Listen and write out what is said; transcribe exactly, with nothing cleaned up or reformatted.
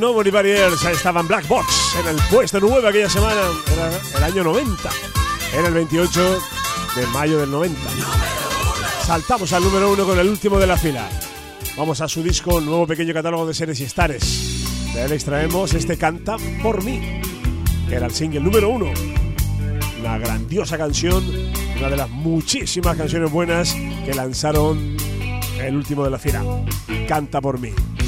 No Money Barriers, estaban Black Box en el puesto nueve aquella semana, era el año noventa, era el veintiocho de mayo del noventa. Saltamos al número uno con el último de la fila. Vamos a su disco, nuevo pequeño catálogo de series y stares. De él extraemos este Canta por mí, que era el single número uno. Una grandiosa canción, una de las muchísimas canciones buenas que lanzaron el último de la fila. Canta por mí.